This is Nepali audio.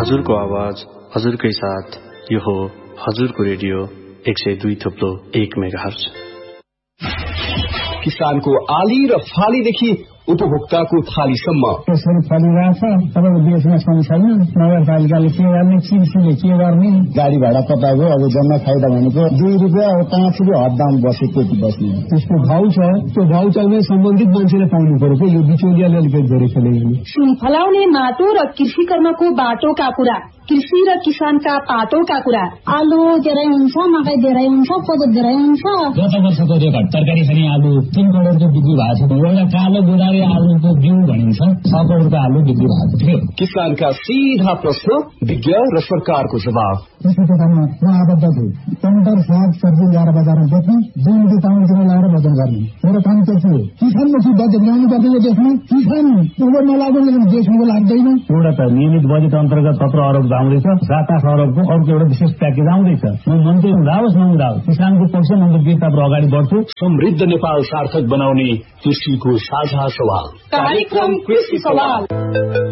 हजुरको आवाज हजुरकै साथ। यो हो हजुरको रेडियो 102.1 मेगाहर्ज। किसानको आली र फालीदेखि उपभोक्ताको थालीसम्म यसरी फलिरहेछ। अब देशमा सम छैन, नगरपालिकाले के गर्ने, चिन्सीले के गर्ने। गाडी भाडा कटाएको अब जम्मा फाइदा भनेको 2 रुपियाँ 5 रुपियाँ हददाम बसे त्यति बस्ने। त्यसको भाउ छ, त्यो भाउ चाहिँ सम्बन्धित मान्छेले पाउनु पर्यो। यो बिचौलियाले अलिकति धेरै खेलेको। सुन फलाउने माटो र कृषि कर्मको बाटोका कुरा, कृषि र किसानका पाटोका कुरा। आलु धेरै हुन्छ, मकै धेरै हुन्छ, कोदो धेरै हुन्छ। गत वर्षको रेकर्ड तरकारी खाने आलु 3 करोडको बिक्री भएको छ। एउटा कालो गुडारी आलुको बिउ भनिन्छ 6 करोडको आलु बिक्री भएको थियो। किसानका सीधा प्रश्न, विज्ञ र सरकारको जवाब। कृषि दोकानमा म आबद्ध छु। टमाटर साग सब्जी ल्याएर बजारमा बेच्नु, 2 रुपियाँ लगाएर वजन गर्ने। मेरो काम के थियो? किसानपछि बजेट ल्याउनु पर्छ। यो देशमा किसान उबर नलाग्यो भने देशमा लाग्दैन। एउटा त नियमित बजेट अन्तर्गत 17 अरब आउँदैछ, 7-8 अरबको अर्को एउटा विशेष प्याकेज आउँदैछ। म मन्त्री हुँदाओस् नहुँदाओस् किसानको पक्षमा म गिरताप अगाडि बढ्छु। समृद्ध नेपाल सार्थक बनाउने कृषिको साझा सवाल कार्यक्रम कृषि सवाल।